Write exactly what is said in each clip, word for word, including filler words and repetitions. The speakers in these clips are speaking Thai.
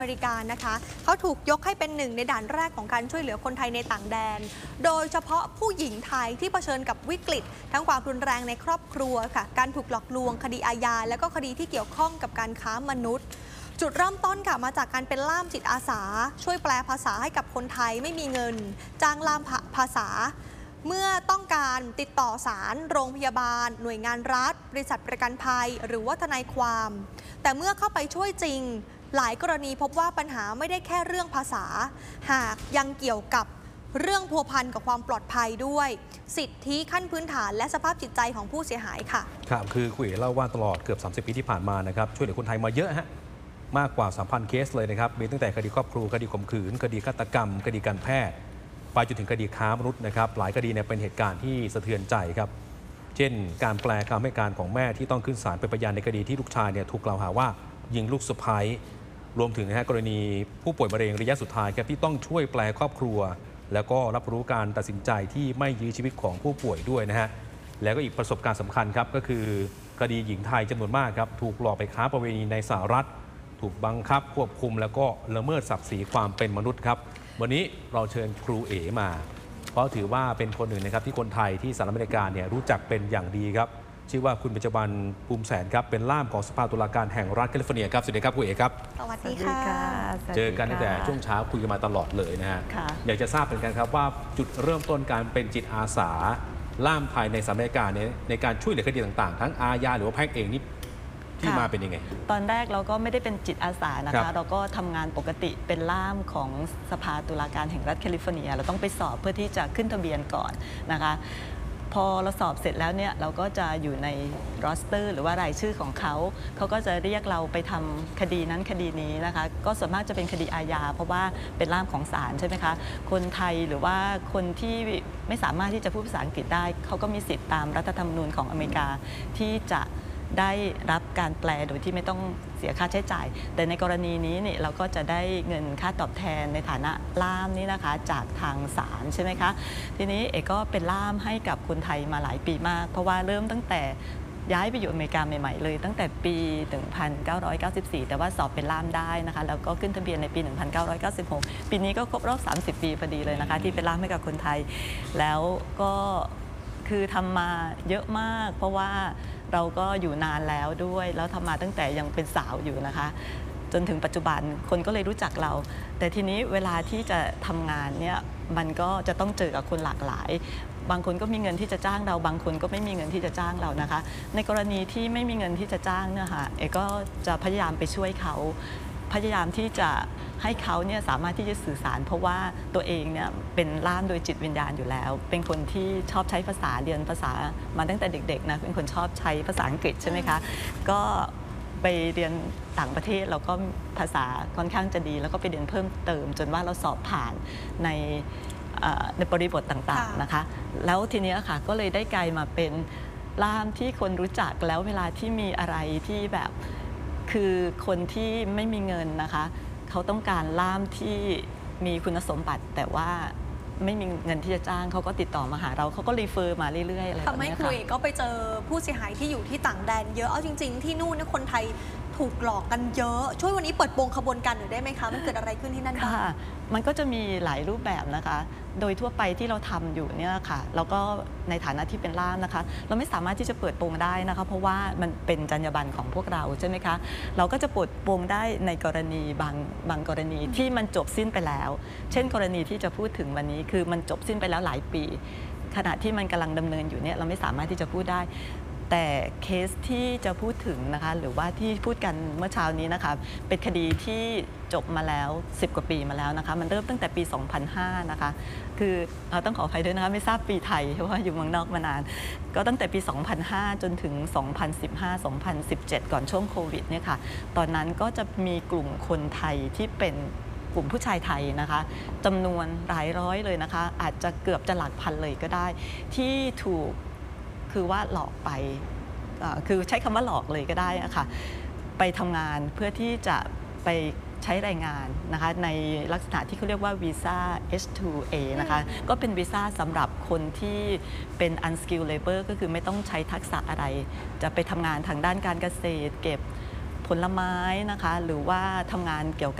อเมริกานะคะเขาถูกยกให้เป็นหนึ่งในด่านแรกของการช่วยเหลือคนไทยในต่างแดนโดยเฉพาะผู้หญิงไทยที่เผชิญกับวิกฤตทั้งความรุนแรงในครอบครัวค่ะการถูกหลอกลวงคดีอาญาและก็คดีที่เกี่ยวข้องกับการค้ามนุษย์จุดเริ่มต้นค่ะมาจากการเป็นล่ามจิตอาสาช่วยแปลภาษาให้กับคนไทยไม่มีเงินจ้างล่ามภาษาเมื่อต้องการติดต่อศาลโรงพยาบาลหน่วยงานรัฐบริษัทประกันภัยหรือว่าทนายความแต่เมื่อเข้าไปช่วยจริงหลายกรณีพบว่าปัญหาไม่ได้แค่เรื่องภาษาหากยังเกี่ยวกับเรื่องพัวพันกับความปลอดภัยด้วยสิทธิขั้นพื้นฐานและสภาพจิตใจของผู้เสียหายค่ะครับคือคุยเล่าว่าตลอดเกือบสามสิบปีที่ผ่านมานะครับช่วยเหลือคนไทยมาเยอะฮะมากกว่า สามพัน เคสเลยนะครับมีตั้งแต่คดีครอบครัวคดีข่มขืนคดีฆาตกรรมคดีการแพทย์ไปจนถึงคดีค้ามนุษย์นะครับหลายคดีเนี่ยเป็นเหตุการณ์ที่สะเทือนใจครับเช่นการแปลคำให้การของแม่ที่ต้องขึ้นศาลเป็นพยานในคดีที่ลูกชายเนี่ยถูกกล่าวหาว่ายิงลูกสะใภ้รวมถึงนะฮะกรณีผู้ป่วยมะเร็งระยะสุดท้ายครับที่ต้องช่วยแปลครอบครัวแล้วก็รับรู้การตัดสินใจที่ไม่ยื้อชีวิตของผู้ป่วยด้วยนะฮะแล้วก็อีกประสบการณ์สำคัญครับก็คือคดีหญิงไทยจำนวนมากครับถูกหลอกไปค้าประเวณีในสหรัฐถูกบังคับควบคุมแล้วก็ละเมิดศักดิ์ศรีความเป็นมนุษย์ครับวันนี้เราเชิญครูเอ๋มาเพราะถือว่าเป็นคนหนึ่งนะครับที่คนไทยที่สหรัฐอเมริกาเนี่ยรู้จักเป็นอย่างดีครับชื่อว่าคุณปัจจุบันภูมิแสนครับเป็นล่ามของสภาตุลาการแห่งรัฐแคลิฟอร์เนียครับสวัสดีครับคุณเอ๋ครับสวัสดีค่ะเจอกันตั้งแต่ช่วงเช้าคุยกันมาตลอดเลยนะฮะอยากจะทราบเหมือนกันครับว่าจุดเริ่มต้นการเป็นจิตอาสาล่ามไทยในสหรัฐอเมริกาเนี่ยในการช่วยเหลือคดีต่างๆทั้งอาญาหรือว่าแพ่งเองนี่ที่มาเป็นยังไงตอนแรกเราก็ไม่ได้เป็นจิตอาสานะคะเราก็ทำงานปกติเป็นล่ามของสภาตุลาการแห่งรัฐแคลิฟอร์เนียเราต้องไปสอบเพื่อที่จะขึ้นทะเบียนก่อนนะคะพอเราสอบเสร็จแล้วเนี่ยเราก็จะอยู่ในรอสเตอร์หรือว่ารายชื่อของเขาเขาก็จะเรียกเราไปทำคดีนั้นคดีนี้นะคะก็ส่วนมากจะเป็นคดีอาญาเพราะว่าเป็นล่ามของศาลใช่ไหมคะคนไทยหรือว่าคนที่ไม่สามารถที่จะพูดภาษาอังกฤษได้เขาก็มีสิทธิ์ตามรัฐธรรมนูญของอเมริกาที่จะได้รับการแปลโดยที่ไม่ต้องเสียค่าใช้จ่ายแต่ในกรณีนี้เนี่ยเราก็จะได้เงินค่าตอบแทนในฐานะล่ามนี่นะคะจากทางศาลใช่ไหมคะทีนี้เอกก็เป็นล่ามให้กับคนไทยมาหลายปีมากเพราะว่าเริ่มตั้งแต่ย้ายไปอยู่อเมริกาใหม่ๆเลยตั้งแต่ปีหนึ่งพันเก้าร้อยเก้าสิบสี่แต่ว่าสอบเป็นล่ามได้นะคะแล้วก็ขึ้นทะเบียนในปีหนึ่งพันเก้าร้อยเก้าสิบหกปีนี้ก็ครบรอบสามสิบปีพอดีเลยนะคะที่เป็นล่ามให้กับคนไทยแล้วก็คือทำมาเยอะมากเพราะว่าเราก็อยู่นานแล้วด้วยแล้วทำมาตั้งแต่ยังเป็นสาวอยู่นะคะจนถึงปัจจุบันคนก็เลยรู้จักเราแต่ทีนี้เวลาที่จะทำงานเนี่ยมันก็จะต้องเจอกับคนหลากหลายบางคนก็มีเงินที่จะจ้างเราบางคนก็ไม่มีเงินที่จะจ้างเรานะคะในกรณีที่ไม่มีเงินที่จะจ้างเนี่ยค่ะเอก็จะพยายามไปช่วยเขาพยายามที่จะให้เขาเนี่ยสามารถที่จะสื่อสารเพราะว่าตัวเองเนี่ยเป็นล่ามโดยจิตวิญญาณอยู่แล้วเป็นคนที่ชอบใช้ภาษาเรียนภาษามาตั้งแต่เด็กๆนะเป็นคนชอบใช้ภาษาอังกฤษใช่ไหมคะก็ไปเรียนต่างประเทศเราก็ภาษาค่อนข้างจะดีแล้วก็ไปเรียนเพิ่มเติมจนว่าเราสอบผ่านในในบริบทต่างๆนะคะแล้วทีนี้ค่ะก็เลยได้กลายมาเป็นล่ามที่คนรู้จักแล้วเวลาที่มีอะไรที่แบบคือคนที่ไม่มีเงินนะคะเขาต้องการล่ามที่มีคุณสมบัติแต่ว่าไม่มีเงินที่จะจ้างเขาก็ติดต่อมาหาเราเขาก็รีเฟอร์มาเรื่อยๆอะไรแบบนี้ค่ะทำให้คุยก็ไปเจอผู้เสียหายที่อยู่ที่ต่างแดนเยอะเอาจริงๆที่นู่นเนี่ยคนไทยถูกหลอกกันเยอะช่วยวันนี้เปิดโปงขบวนการหน่อยได้ไหมคะมันเกิดอะไรขึ้นที่นั่นบ้างค่ะมันก็จะมีหลายรูปแบบนะคะโดยทั่วไปที่เราทำอยู่เนี่ยค่ะเราก็ในฐานะที่เป็นล่ามนะคะเราไม่สามารถที่จะเปิดโปงได้นะคะเพราะว่ามันเป็นจรรยาบรรณของพวกเราใช่ไหมคะเราก็จะเปิดโปงได้ในกรณีบางบางกรณีที่มันจบสิ้นไปแล้วเช่นกรณีที่จะพูดถึงวันนี้คือมันจบสิ้นไปแล้วหลายปีขณะที่มันกำลังดำเนินอยู่เนี่ยเราไม่สามารถที่จะพูดได้แต่เคสที่จะพูดถึงนะคะหรือว่าที่พูดกันเมื่อเช้านี้นะคะเป็นคดีที่จบมาแล้วสิบกว่าปีมาแล้วนะคะมันเริ่มตั้งแต่ปีสองพันห้านะคะคือเราต้องขออภัยด้วยนะคะไม่ทราบปีไทยเพราะว่าอยู่เมืองนอกมานานก็ตั้งแต่ปีสองพันห้าจนถึงสองพันสิบห้า สองพันสิบเจ็ดก่อนช่วงโควิดเนี่ยค่ะตอนนั้นก็จะมีกลุ่มคนไทยที่เป็นกลุ่มผู้ชายไทยนะคะจำนวนหลายร้อยเลยนะคะอาจจะเกือบจะหลักพันเลยก็ได้ที่ถูกคือว่าหลอกไปคือใช้คำว่าหลอกเลยก็ได้นะคะไปทำงานเพื่อที่จะไปใช้แรงงานนะคะในลักษณะที่เขาเรียกว่าวีซ่า เอช ทู เอ นะคะก็เป็นวีซ่าสำหรับคนที่เป็น unskilled labor ก็คือไม่ต้องใช้ทักษะอะไรจะไปทำงานทางด้านการเกษตรเก็บผลไม้นะคะหรือว่าทำงานเกี่ยวกับ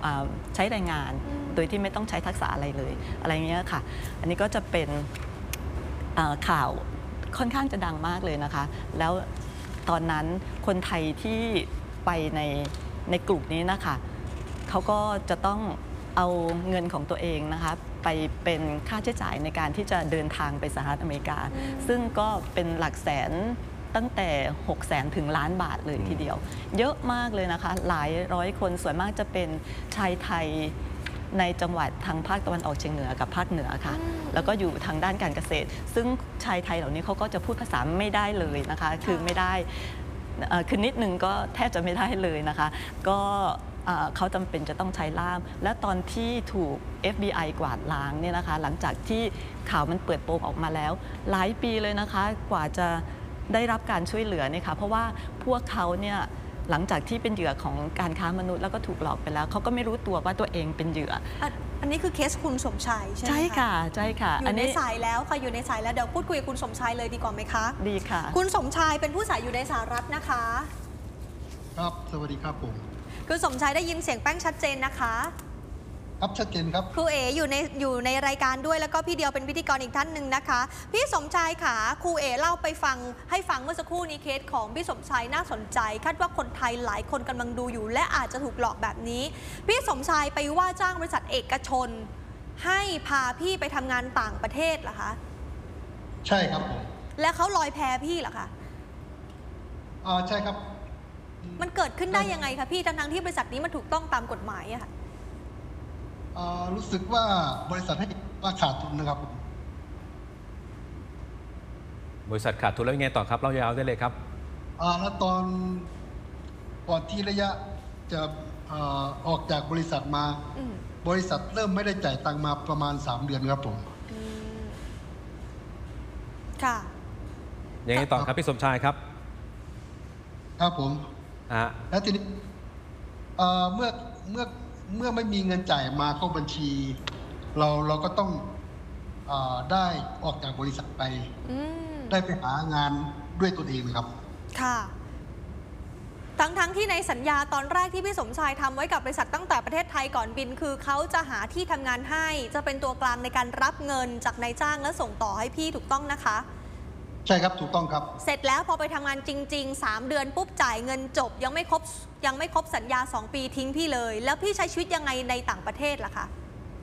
อ่าใช้แรงงานโดยที่ไม่ต้องใช้ทักษะอะไรเลยอะไรเงี้ยค่ะอันนี้ก็จะเป็นอ่าข่าวค่อนข้างจะดังมากเลยนะคะแล้วตอนนั้นคนไทยที่ไปในในกลุ่มนี้นะคะเขาก็จะต้องเอาเงินของตัวเองนะคะไปเป็นค่าใช้จ่ายในการที่จะเดินทางไปสหรัฐอเมริกาซึ่งก็เป็นหลักแสนตั้งแต่หกแสนถึงล้านบาทเลยทีเดียวเยอะมากเลยนะคะหลายร้อยคนส่วนมากจะเป็นชายไทยในจังหวัดทางภาคตะวันออกเฉียงเหนือกับภาคเหนือค่ะแล้วก็อยู่ทางด้านการเกษตรซึ่งชายไทยเหล่านี้เขาก็จะพูดภาษาไม่ได้เลยนะคะคือไม่ได้คือนิดนึงก็แทบจะไม่ได้เลยนะคะก็เขาจำเป็นจะต้องใช้ล่าม และตอนที่ถูก เอฟ บี ไอ กวาดล้างเนี่ยนะคะหลังจากที่ข่าวมันเปิดโปงออกมาแล้วหลายปีเลยนะคะกว่าจะได้รับการช่วยเหลือเนี่ยค่ะเพราะว่าพวกเขาเนี่ยหลังจากที่เป็นเหยื่อของการค้ามนุษย์แล้วก็ถูกหลอกไปแล้วเขาก็ไม่รู้ตัวว่าตัวเองเป็นเหยื่ออันนี้คือเคสคุณสมชายใช่ไหมคะใช่ค่ะใช่ค่ะอยู่ในสายแล้วค่ะอยู่ในสายแล้วเดี๋ยวพูดคุยกับคุณสมชายเลยดีกว่าไหมคะดีค่ะคุณสมชายเป็นผู้อาศัยอยู่ในสหรัฐนะคะครับสวัสดีครับผมคุณสมชายได้ยินเสียงแป้งชัดเจนนะคะครับชัดเจนครับครูเอ๋อยู่ในอยู่ในรายการด้วยแล้วก็พี่เดียวเป็นพิธีกรอีกท่านหนึ่งนะคะพี่สมชายค่ะครูเอ๋เล่าไปฟังให้ฟังเมื่อสักครู่นี้เคสของพี่สมชายน่าสนใจคาดว่าคนไทยหลายคนกำลังดูอยู่และอาจจะถูกหลอกแบบนี้พี่สมชายไปว่าจ้างบริษัทเอกชนให้พาพี่ไปทำงานต่างประเทศเหรอคะใช่ครับผมและเขาลอยแพพี่เหรอคะอ่าใช่ครับมันเกิดขึ้นได้ยังไงคะพี่ทั้งที่บริษัทนี้มันถูกต้องตามกฎหมายอะค่ะรู้สึกว่าบริษัทให้ว่าขาดทุนนะครับบริษัทขาดทุนแล้วยังไงต่อครับเล่ายาวได้เลยครับอ่าแล้วตอนก่อนที่ระยะจะออกจากบริษัทมาบริษัทเริ่มไม่ได้จ่ายตังค์มาประมาณสามเดือนครับผมค่ะยังไงต่อครับพี่สมชายครับครับผมอ่ะแล้วทีนี้เมื่อเมื่อเมื่อไม่มีเงินจ่ายมาเข้าบัญชีเราเราก็ต้องอได้ออกจากบริษัทไปได้ไปหางานด้วยตัวเองครับค่ะทั้งทั้งที่ในสัญญาตอนแรกที่พี่สมชายทำไว้กับบริษัทตั้งแต่ประเทศไทยก่อนบินคือเขาจะหาที่ทำงานให้จะเป็นตัวกลางในการรับเงินจากนายจ้างและส่งต่อให้พี่ถูกต้องนะคะใช่ครับถูกต้องครับเสร็จแล้วพอไปทำงานจริงๆสามเดือนปุ๊บจ่ายเงินจบยังไม่ครบยังไม่ครบสัญญาสองปีทิ้งพี่เลยแล้วพี่ใช้ชีวิตยังไงในต่างประเทศล่ะคะ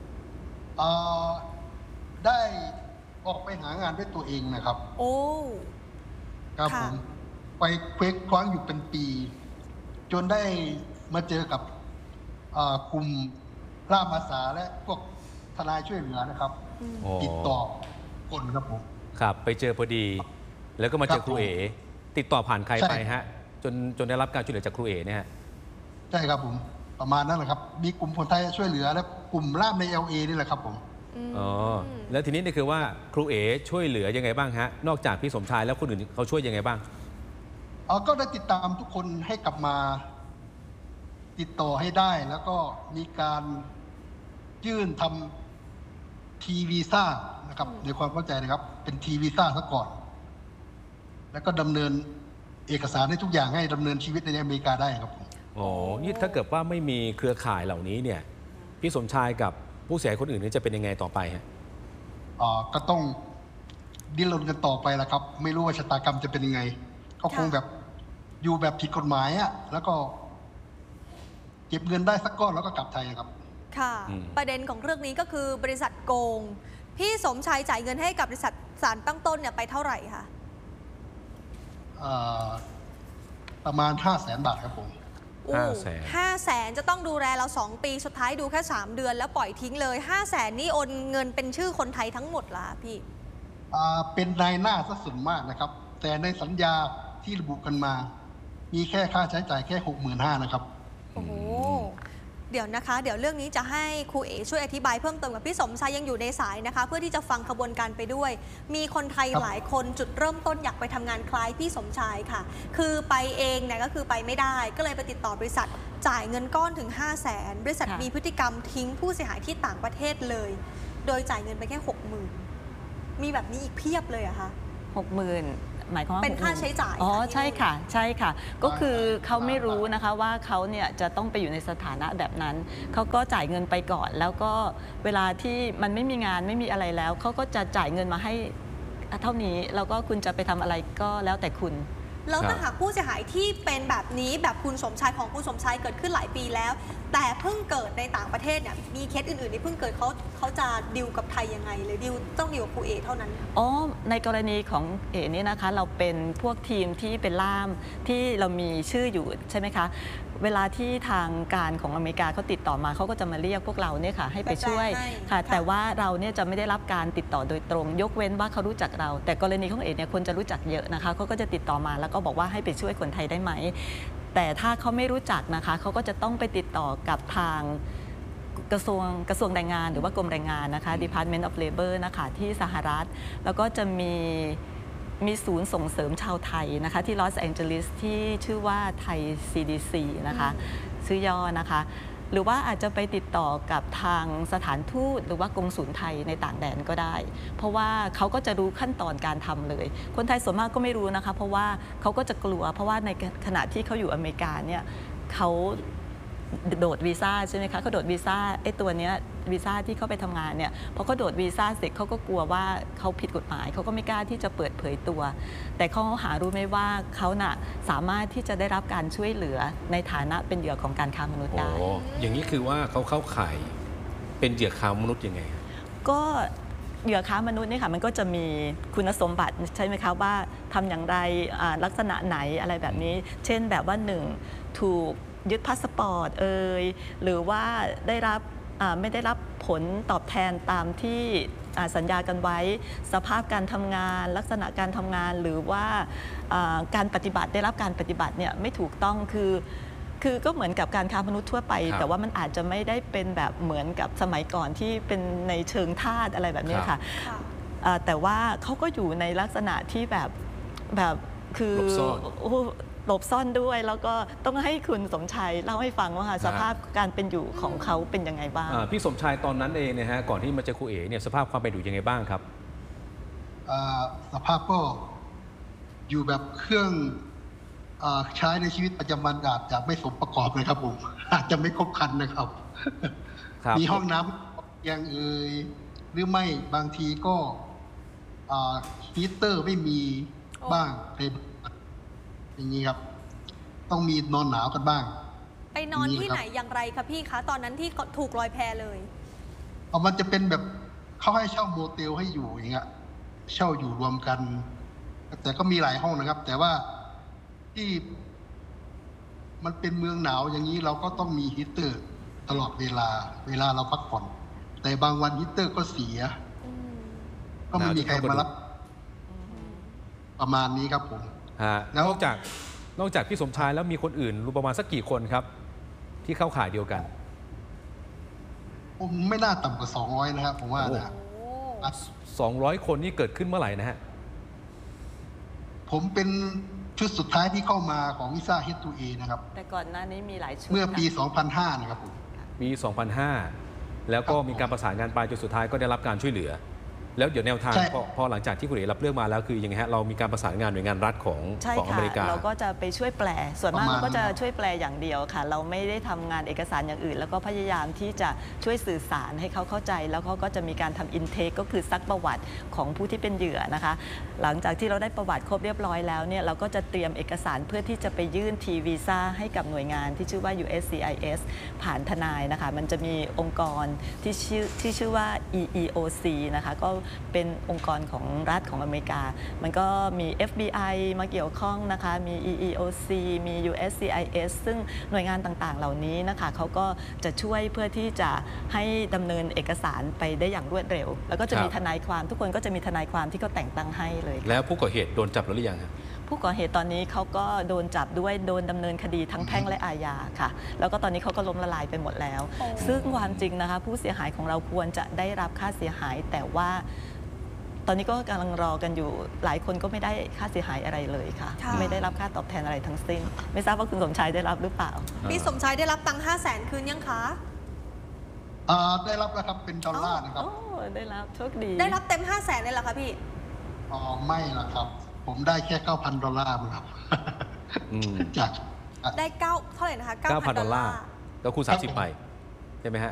ได้ออกไปหางานด้วยตัวเองนะครับโอ้ครับผมไปเควกคว้างอยู่เป็นปีจนได้มาเจอกับกลุ่มล่ามอาสาและพวกทนายช่วยเหลือนะครับติดต่อคนครับผมครับไปเจอพอดีแล้วก็มาเจอครูเอ๋ติดต่อผ่านใครไปฮะจนจนได้รับการช่วยเหลือจากครูเอ๋เนี่ยใช่ครับผมประมาณนั้นแหละครับมีกลุ่มคนไทยช่วยเหลือและกลุ่มล่ามใน แอล เอ นี่แหละครับผมอ๋อแล้วทีนี้นี่คือว่าครูเอ๋ช่วยเหลือยังไงบ้างฮะนอกจากพี่สมชายแล้วคนอื่นเขาช่วยยังไงบ้างอ๋อก็ได้ติดตามทุกคนให้กลับมาติดต่อให้ได้แล้วก็มีการยื่นทำทีวีซ่านะครับในความเข้าใจนะครับเป็นทีวีซ่าซะก่อนแล้วก็ดำเนินเอกสารให้ทุกอย่างให้ดำเนินชีวิตในอเมริกาได้ครับผมอ๋อนี่ถ้าเกิดว่าไม่มีเครือข่ายเหล่านี้เนี่ยพี่สมชายกับผู้เสียหายคนอื่นนี่จะเป็นยังไงต่อไปฮะอ๋อก็ต้องดิ้นรนกันต่อไปละครับไม่รู้ว่าชะตากรรมจะเป็นยังไงก็คงแบบอยู่แบบผิดกฎหมายอ่ะแล้วก็เก็บเงินได้สักก้อนแล้วก็กลับไทยครับค่ะประเด็นของเรื่องนี้ก็คือบริษัทโกงพี่สมชายจ่ายเงินให้กับบริษัทสารตั้งต้นเนี่ยไปเท่าไหร่คะประมาณห้าแสนบาทครับผมห้าแสนห้าแสนจะต้องดูแลเราสองปีสุดท้ายดูแค่สามเดือนแล้วปล่อยทิ้งเลยห้าแสนนี่โอนเงินเป็นชื่อคนไทยทั้งหมดล่ะพี่เป็นนายหน้าซะส่วนมากนะครับแต่ในสัญญาที่ระบุกันมามีแค่ค่าใช้จ่ายแค่หกหมื่นห้านะครับโอ้โหเดี๋ยวนะคะเดี๋ยวเรื่องนี้จะให้ครูเอ๋ช่วยอธิบายเพิ่มเติมกับพี่สมชายยังอยู่ในสายนะคะเพื่อที่จะฟังขบวนการไปด้วยมีคนไทยหลายคนจุดเริ่มต้นอยากไปทำงานคล้ายพี่สมชายค่ะคือไปเองเนี่ยก็คือไปไม่ได้ก็เลยไปติดต่อบริษัทจ่ายเงินก้อนถึงห้าแสนบริษัทมีพฤติกรรมทิ้งผู้เสียหายที่ต่างประเทศเลยโดยจ่ายเงินไปแค่หกหมื่นมีแบบนี้อีกเพียบเลยอะคะหกหมื่นหมายความว่าเป็นค่าใช้จ่ายอ๋อค่ะใช่ค่ะใช่ค่ะ ก็คือเขาไม่รู้นะคะว่าเขาเนี่ยจะต้องไปอยู่ในสถานะแบบนั้นเขาก็จ่ายเงินไปก่อน แล้วก็เวลาที่มันไม่มีงานไม่มีอะไรแล้วเขาก็จะจ่ายเงินมาให้เท่านี้แล้วก็คุณจะไปทำอะไรก็แล้วแต่คุณแล้วถ้าหากผู้เสียหายที่เป็นแบบนี้แบบคุณสมชายของคุณสมชายเกิดขึ้นหลายปีแล้ว แต่เพิ่งเกิดในต่างประเทศเนี่ยมีเคสอื่นๆที่เพิ่งเกิดเขาเขาจะดิวกับไทยยังไงหรือดิวต้องดิวกับครูเอเท่านั้นอ๋อในกรณีของเอ๋นี่นะคะเราเป็นพวกทีมที่เป็นล่ามที่เรามีชื่ออยู่ใช่ไหมคะเวลาที่ทางการของอเมริกาเขาติดต่อมาเขาก็จะมาเรียกพวกเราเนี่ยค่ะให้ไปช่วยไปแปลให้ค่ะค่ะแต่ว่าเราเนี่ยจะไม่ได้รับการติดต่อโดยตรง ยกเว้นว่าเขารู้จักเรา แต่กรณีของเอ๋เนี่ยคนจะรู้จักเยอะนะคะเขาก็จะติดต่อมาแล้วก็บอกว่าให้ไปช่วยคนไทยได้ไหมแต่ถ้าเขาไม่รู้จักนะคะเขาก็จะต้องไปติดต่อกับทางกระทรวงกระทรวงแรงงานหรือว่ากรมแรงงานนะคะ Department of Labor นะคะที่สหรัฐแล้วก็จะมีมีศูนย์ส่งเสริมชาวไทยนะคะที่ลอสแองเจลิสที่ชื่อว่าไทย ซี ดี ซี นะคะชื่อย่อนะคะหรือว่าอาจจะไปติดต่อกับทางสถานทูตหรือว่ากงสุลไทยในต่างแดนก็ได้ เพราะว่าเขาก็จะรู้ขั้นตอนการทำเลยคนไทยส่วนมากก็ไม่รู้นะคะเพราะว่าเขาก็จะกลัวเพราะว่าในขณะที่เขาอยู่อเมริกาเนี่ยเขาโดดวีซ่าใช่ไหมคะเขาโดดวีซ่าไอ้ตัวเนี้ยวีซ่าที่เขาไปทำงานเนี่ยพอเขาโดดวีซ่าเสร็จเขาก็กลัวว่าเขาผิดกฎหมายเขาก็ไม่กล้าที่จะเปิดเผยตัวแต่เขาหารู้ไหมว่าเขาน่ะสามารถที่จะได้รับการช่วยเหลือในฐานะเป็นเหยื่อของการค้ามนุษย์ได้โอ้อย่างนี้คือว่าเขาเข้าข่ายเป็นเหยื่อค้ามนุษย์ยังไงก็เหยื่อค้ามนุษย์นี่ค่ะมันก็จะมีคุณสมบัติใช่ไหมคะว่าทำอย่างไรลักษณะไหนอะไรแบบนี้ เช่นแบบว่าหนึ่งถูกยึดพาสปอร์ตเอ่ยหรือว่าได้รับไม่ได้รับผลตอบแทนตามที่สัญญากันไว้สภาพการทำงานลักษณะการทำงานหรือว่าการปฏิบัติได้รับการปฏิบัติเนี่ยไม่ถูกต้องคือคือก็เหมือนกับการค้ามนุษย์ทั่วไปแต่ว่ามันอาจจะไม่ได้เป็นแบบเหมือนกับสมัยก่อนที่เป็นในเชิงทาสอะไรแบบนี้ค่ะแต่ว่าเขาก็อยู่ในลักษณะที่แบบแบบคือหลบซ่อนด้วยแล้วก็ต้องให้คุณสมชายเล่าให้ฟังว่าสภาพการเป็นอยู่ของเขาเป็นยังไงบ้างพี่สมชายตอนนั้นเองเนี่ยฮะก่อนที่มาเจอครูเอ๋เนี่ยสภาพความเป็นอยู่ยังไงบ้างครับสภาพก็อยู่แบบเครื่องใช้ในชีวิตประจำวันอาจจะไม่สมประกอบเลยครับผมอาจจะไม่ครบครันนะครับ มีห้องน้ำอย่างเอ่ยหรือไม่บางทีก็ฮีตเตอร์ไม่มีบ้างเป็นอย่างนี้ครับต้องมีนอนหนาวกันบ้างไปนอนที่ไหนอย่างไรคะพี่คะตอนนั้นที่ถูกลอยแพเลยเอามันจะเป็นแบบเขาให้เช่าโมเตลให้อยู่อย่างเงี้ยเช่าอยู่รวมกันแต่ก็มีหลายห้องนะครับแต่ว่าที่มันเป็นเมืองหนาวอย่างนี้เราก็ต้องมีฮีตเตอร์ตลอดเวลาเวลาเราพักผ่อนแต่บางวันฮีตเตอร์ก็เสียก็ไม่มีใครมารับประมาณนี้ครับผมนอกจากนอกจากพี่สมชายแล้วมีคนอื่นรู้ประมาณสักกี่คนครับที่เข้าข่ายเดียวกันผมไม่น่าต่ำกว่าสองร้อยนะครับผมว่านะสองร้อยคนนี่เกิดขึ้นเมื่อไหร่นะฮะผมเป็นชุดสุดท้ายที่เข้ามาของวีซ่า เอช ทู เอ นะครับแต่ก่อนหน้านี้มีหลายชุดเมื่อปีสองพันห้านะครับผมปีสองพันห้าแล้วก็มีการประสานงานไปจนสุดท้ายก็ได้รับการช่วยเหลือแล้วเดี๋ยวแนวทางพอพอหลังจากที่คุณเอ๋รับเรื่องมาแล้วคือยังไงฮะเรามีการประสานงานหน่วยงานรัฐของของอเมริกาเราก็จะไปช่วยแปลส่วนมากเราก็จะช่วยแปลอย่างเดียวค่ะเราไม่ได้ทำงานเอกสารอย่างอื่นแล้วก็พยายามที่จะช่วยสื่อสารให้เขาเข้าใจแล้วเขาก็จะมีการทำอินเทคก็คือซักประวัติของผู้ที่เป็นเหยื่อนะคะหลังจากที่เราได้ประวัติครบเรียบร้อยแล้วเนี่ยเราก็จะเตรียมเอกสารเพื่อที่จะไปยื่นทีวีซ่าให้กับหน่วยงานที่ชื่อว่า ยู เอส ซี ไอ เอส ผ่านทนายนะคะมันจะมีองค์กรที่ชื่อที่ชื่อว่า อี อี โอ ซี นะคะก็เป็นองค์กรของรัฐของอเมริกามันก็มี เอฟ บี ไอ มาเกี่ยวข้องนะคะมี อี อี โอ ซี มี ยู เอส ซี ไอ เอส ซึ่งหน่วยงานต่างๆเหล่านี้นะคะเขาก็จะช่วยเพื่อที่จะให้ดำเนินเอกสารไปได้อย่างรวดเร็วแล้วก็จะมีทนายความทุกคนก็จะมีทนายความที่เขาแต่งตั้งให้เลยแล้วผู้ก่อเหตุโดนจับแล้วหรือยังครับผู้ก่อเหตุตอนนี้เขาก็โดนจับด้วยโดนดำเนินคดีทั้งแพ่งและอาญาค่ะแล้วก็ตอนนี้เขาก็ล้มละลายไปหมดแล้วซึ่งความจริงนะคะผู้เสียหายของเราควรจะได้รับค่าเสียหายแต่ว่าตอนนี้ก็กำลังรอกันอยู่หลายคนก็ไม่ได้ค่าเสียหายอะไรเลยค่ะไม่ได้รับค่าตอบแทนอะไรทั้งสิ้นไม่ทราบว่าคุณสมชายได้รับหรือเปล่าพี่สมชายได้รับตังค์ห้าแสนคืนยังคะได้รับแล้วครับเป็นดอลลาร์นะครับโอ้ได้รับโชคดีได้รับเต็มห้าแสนเลยเหรอคะพี่อ๋อไม่ละครับผมได้แค่เก้าพันดอลลาร์ครับอืมจากได้เก้าเท่าไหร่นะคะเก้าพันดอลลาร์ก็คูณสามสิบไปใช่ไหมฮะ